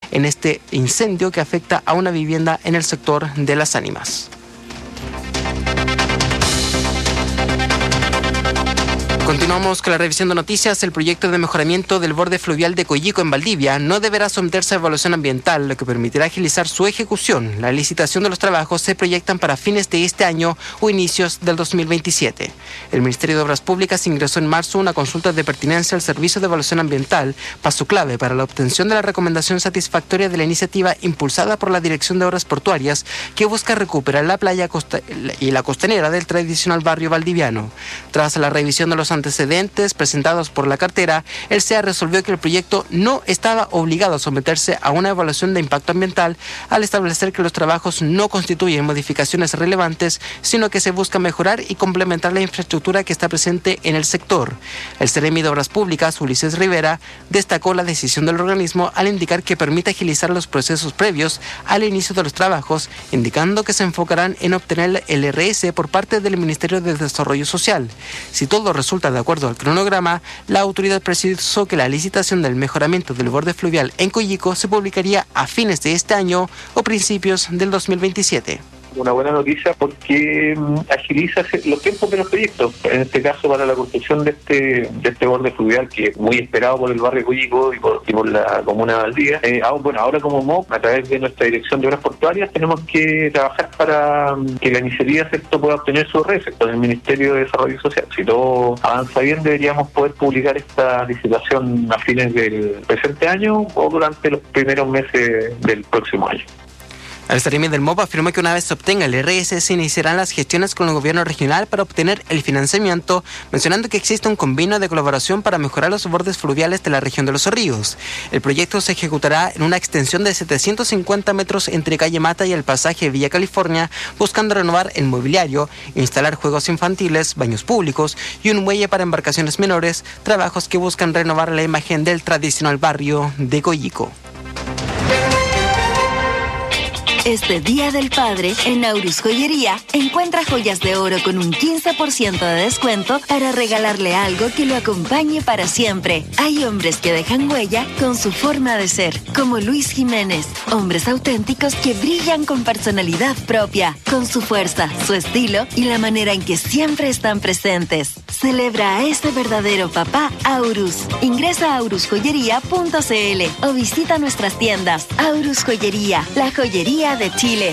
en este incendio que afecta a una vivienda en el sector de Las Ánimas. Continuamos con la revisión de noticias. El proyecto de mejoramiento del borde fluvial de Coyico en Valdivia no deberá someterse a evaluación ambiental, lo que permitirá agilizar su ejecución. La licitación de los trabajos se proyectan para fines de este año o inicios del 2027. El Ministerio de Obras Públicas ingresó en marzo una consulta de pertinencia al Servicio de Evaluación Ambiental, paso clave para la obtención de la recomendación satisfactoria de la iniciativa impulsada por la Dirección de Obras Portuarias, que busca recuperar la playa y la costanera del tradicional barrio valdiviano. Tras la revisión de los antecedentes presentados por la cartera, el SEA resolvió que el proyecto no estaba obligado a someterse a una evaluación de impacto ambiental al establecer que los trabajos no constituyen modificaciones relevantes, sino que se busca mejorar y complementar la infraestructura que está presente en el sector. El Seremi de Obras Públicas, Ulises Rivera, destacó la decisión del organismo al indicar que permite agilizar los procesos previos al inicio de los trabajos, indicando que se enfocarán en obtener el RS por parte del Ministerio de Desarrollo Social. Si todo resulta de acuerdo al cronograma, la autoridad precisó que la licitación del mejoramiento del borde fluvial en Coyico se publicaría a fines de este año o principios del 2027. Una buena noticia porque agiliza los tiempos de los proyectos, en este caso para la construcción de este borde fluvial que es muy esperado por el barrio Coyico y por la comuna de Valdivia. Ahora como MOP, a través de nuestra Dirección de Obras Portuarias, tenemos que trabajar para que la iniciativa pueda obtener su RS con el Ministerio de Desarrollo Social. Si todo avanza bien, deberíamos poder publicar esta licitación a fines del presente año o durante los primeros meses del próximo año. El Seremi del MOP afirmó que una vez se obtenga el RS se iniciarán las gestiones con el gobierno regional para obtener el financiamiento, mencionando que existe un convenio de colaboración para mejorar los bordes fluviales de la región de Los Ríos. El proyecto se ejecutará en una extensión de 750 metros entre calle Mata y el pasaje Villa California, buscando renovar el mobiliario, instalar juegos infantiles, baños públicos y un muelle para embarcaciones menores, trabajos que buscan renovar la imagen del tradicional barrio de Coyico. Este Día del Padre, en Aurus Joyería, encuentra joyas de oro con un 15% de descuento para regalarle algo que lo acompañe para siempre. Hay hombres que dejan huella con su forma de ser, como Luis Jiménez. Hombres auténticos que brillan con personalidad propia, con su fuerza, su estilo y la manera en que siempre están presentes. Celebra a ese verdadero papá Aurus. Ingresa a aurusjoyería.cl o visita nuestras tiendas. Aurus Joyería, la joyería de Chile.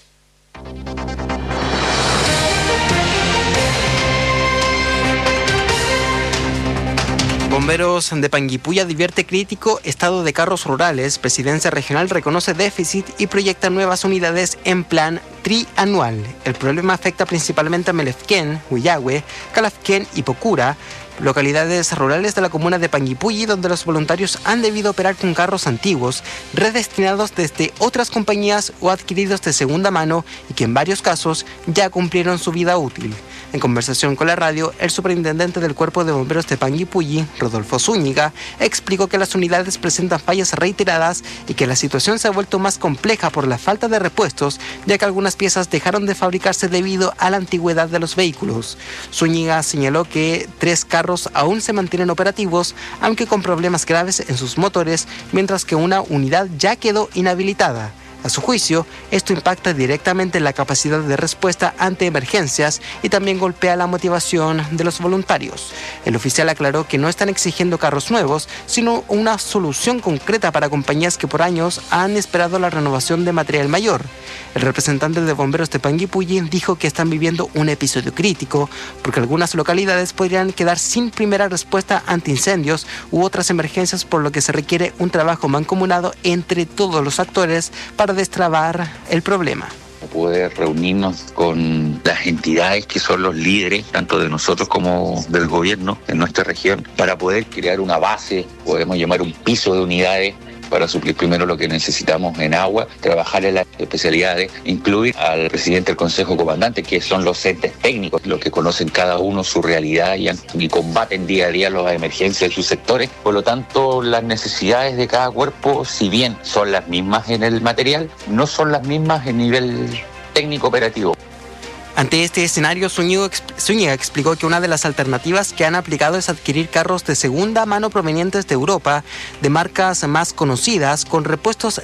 Bomberos de Panguipulli advierte crítico estado de carros rurales. Presidencia regional reconoce déficit y proyecta nuevas unidades en plan trianual. El problema afecta principalmente a Melefquén, Huillahue, Calafquén y Pocura, localidades rurales de la comuna de Panguipulli, donde los voluntarios han debido operar con carros antiguos, redestinados desde otras compañías o adquiridos de segunda mano y que en varios casos ya cumplieron su vida útil. En conversación con la radio, el superintendente del Cuerpo de Bomberos de Panguipulli, Rodolfo Zúñiga, explicó que las unidades presentan fallas reiteradas y que la situación se ha vuelto más compleja por la falta de repuestos, ya que algunas piezas dejaron de fabricarse debido a la antigüedad de los vehículos. Zúñiga señaló que 3 carros aún se mantienen operativos, aunque con problemas graves en sus motores, mientras que una unidad ya quedó inhabilitada. A su juicio, esto impacta directamente en la capacidad de respuesta ante emergencias y también golpea la motivación de los voluntarios. El oficial aclaró que no están exigiendo carros nuevos, sino una solución concreta para compañías que por años han esperado la renovación de material mayor. El representante de bomberos de Panguipulli dijo que están viviendo un episodio crítico porque algunas localidades podrían quedar sin primera respuesta ante incendios u otras emergencias, por lo que se requiere un trabajo mancomunado entre todos los actores para destrabar el problema. Poder reunirnos con las entidades que son los líderes, tanto de nosotros como del gobierno en nuestra región, para poder crear una base, podemos llamar un piso de unidades, para suplir primero lo que necesitamos en agua, trabajar en las especialidades, incluir al presidente del Consejo Comandante, que son los entes técnicos, los que conocen cada uno su realidad y combaten día a día las emergencias de sus sectores. Por lo tanto, las necesidades de cada cuerpo, si bien son las mismas en el material, no son las mismas en nivel técnico operativo. Ante este escenario, Zúñiga explicó que una de las alternativas que han aplicado es adquirir carros de segunda mano provenientes de Europa, de marcas más conocidas, con repuestos